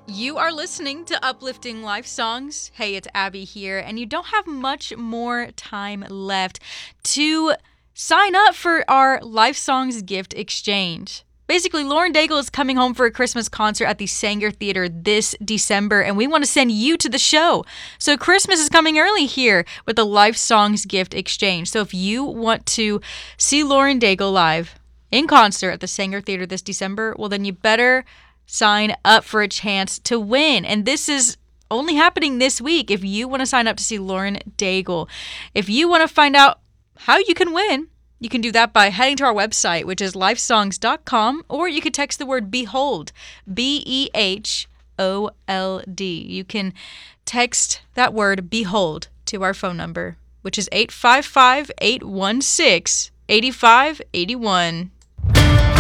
You are listening to Uplifting Life Songs. Hey, it's Abby here, and you don't have much more time left to sign up for our Life Songs gift exchange. Basically, Lauren Daigle is coming home for a Christmas concert at the Sanger Theater this December, and we want to send you to the show. So Christmas is coming early here with the Life Songs gift exchange. So if you want to see Lauren Daigle live in concert at the Sanger Theater this December, well, then you better sign up for a chance to win. And this is only happening this week if you want to sign up to see Lauren Daigle. If you want to find out how you can win, you can do that by heading to our website, which is lifesongs.com, or you could text the word BEHOLD, BEHOLD. You can text that word BEHOLD to our phone number, which is 855-816-8581.